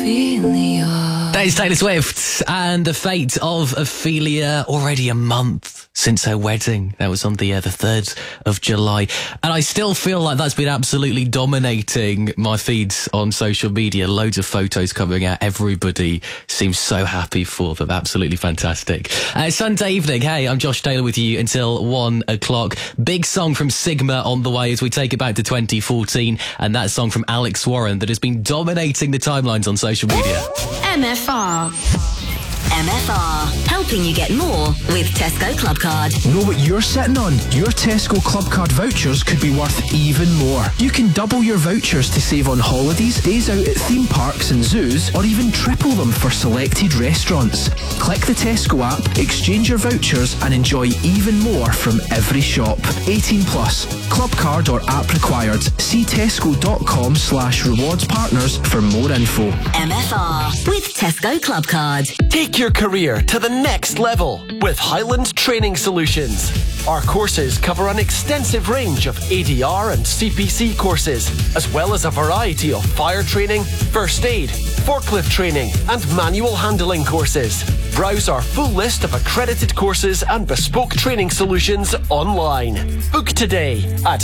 Ophelia. That is Taylor Swift and the fate of Ophelia. Already a month since her wedding. That was on the 3rd of July. And I still feel like that's been absolutely dominating my feeds on social media. Loads of photos coming out. Everybody seems so happy for them. Absolutely fantastic. Sunday evening. Hey, I'm Josh Taylor with you until 1 o'clock. Big song from Sigma on the way as we take it back to 2014. And that song from Alex Warren that has been dominating the timelines on social media. MFR. MFR, helping you get more with Tesco Club Card. Know what you're sitting on? Your Tesco Club Card vouchers could be worth even more. You can double your vouchers to save on holidays, days out at theme parks and zoos, or even triple them for selected restaurants. Click the Tesco app, exchange your vouchers and enjoy even more from every shop. 18 plus. Club Card or app required. See tesco.com/rewards partners for more info. MFR with Tesco Club Card. Take your career to the next level with Highland Training Solutions. Our courses cover an extensive range of ADR and CPC courses, as well as a variety of fire training, first aid, forklift training and manual handling courses. Browse our full list of accredited courses and bespoke training solutions online. Book today at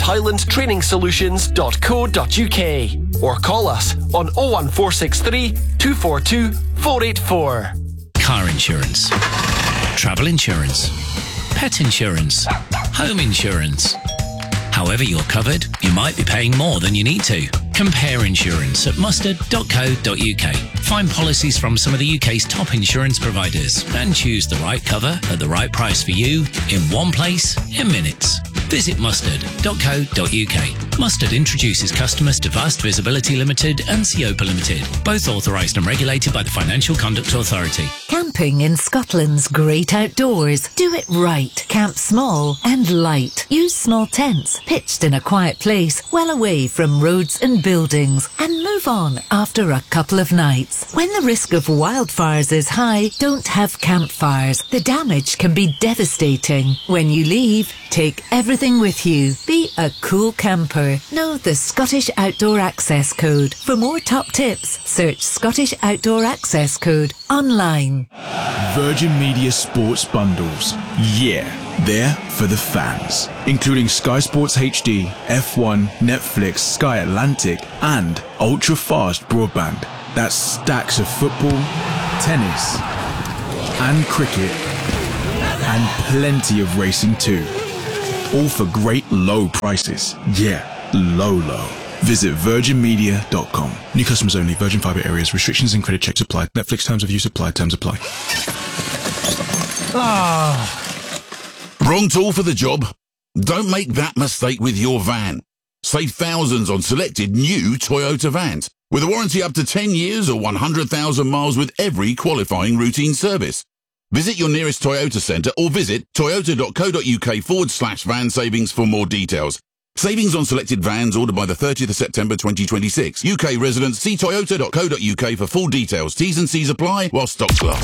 highlandtrainingsolutions.co.uk or call us on 01463 242 484. Car insurance, travel insurance, pet insurance, home insurance. However you're covered, you might be paying more than you need to. Compare insurance at mustard.co.uk. Find policies from some of the UK's top insurance providers and choose the right cover at the right price for you in one place in minutes. Visit mustard.co.uk. Mustard introduces customers to Vast Visibility Limited and Seopa Limited, both authorised and regulated by the Financial Conduct Authority. Camping in Scotland's great outdoors. Do it right. Camp small and light. Use small tents pitched in a quiet place well away from roads and buildings and move on after a couple of nights. When the risk of wildfires is high, don't have campfires. The damage can be devastating. When you leave, take everything with you. Be a cool camper. Know the Scottish Outdoor Access Code. For more top tips, search Scottish Outdoor Access Code online. Virgin Media Sports Bundles. Yeah, they're for the fans. Including Sky Sports HD, F1, Netflix, Sky Atlantic, and ultra-fast broadband. That's stacks of football, tennis, and cricket, and plenty of racing too. All for great low prices. Yeah, low. Visit virginmedia.com. New customers only. Virgin Fibre areas. Restrictions and credit checks apply. Netflix terms of use apply. Terms apply. Wrong tool for the job? Don't make that mistake with your van. Save thousands on selected new Toyota vans with a warranty up to 10 years or 100,000 miles with every qualifying routine service. Visit your nearest Toyota centre or visit toyota.co.uk/van savings for more details. Savings on selected vans ordered by the 30th of September 2026. UK residents, see toyota.co.uk for full details. T's and C's apply while stocks last.